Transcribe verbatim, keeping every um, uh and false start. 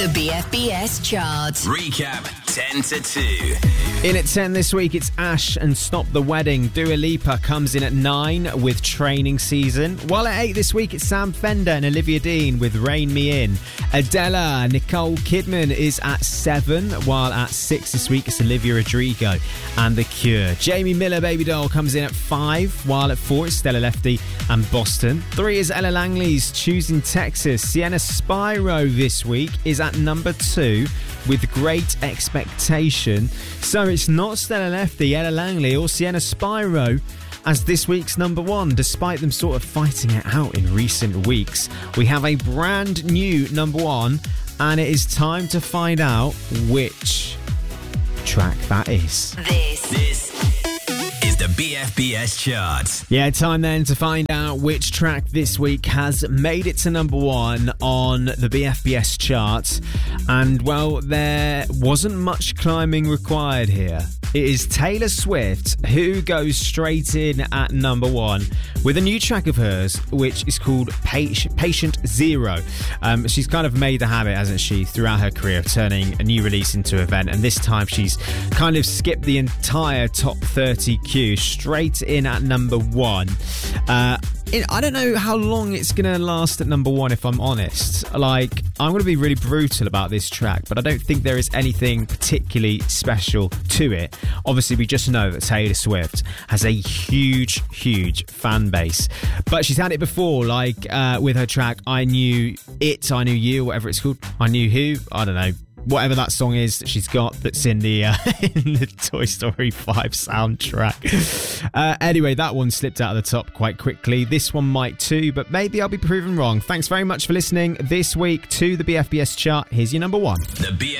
The B F B S chart. Recap ten to two. In at ten this week, it's Ash and Stop the Wedding. Dua Lipa comes in at nine with Training Season. While at eight this week, it's Sam Fender and Olivia Dean with Rein Me In. Adela, Nicole Kidman is at seven, while at six this week, it's Olivia Rodrigo and The Cure. Jamie Miller, Baby Doll, comes in at five, while at four, it's Stella Lefty and Boston. Three is Ella Langley's Choosing Texas. Sienna Spyro this week is at number two with Great Expectation. So it's not Stella Lefty, Ella Langley or Sienna Spyro as this week's number one, despite them sort of fighting it out in recent weeks. We have a brand new number one, and it is time to find out which track that is. This, This is the B F B S chart. Yeah, time then to find out which track this week has made it to number one on the B F B S chart. And, well, there wasn't much climbing required here. It is Taylor Swift who goes straight in at number one with a new track of hers, which is called Patient Zero. Um, she's kind of made the habit, hasn't she, throughout her career of turning a new release into an event. And this time she's kind of skipped the entire top thirty queue straight in at number one. Uh, it, I don't know how long it's going to last at number one, if I'm honest. Like, I'm going to be really brutal about this track, but I don't think there is anything particularly special to it. Obviously, we just know that Taylor Swift has a huge, huge fan base. But she's had it before, like uh, with her track I Knew It, I Knew You, whatever it's called. I Knew Who, I don't know. Whatever that song is that she's got that's in the uh, in the Toy Story five soundtrack. Uh, anyway, that one slipped out of the top quite quickly. This one might too, but maybe I'll be proven wrong. Thanks very much for listening this week to the B F B S chart. Here's your number one. The B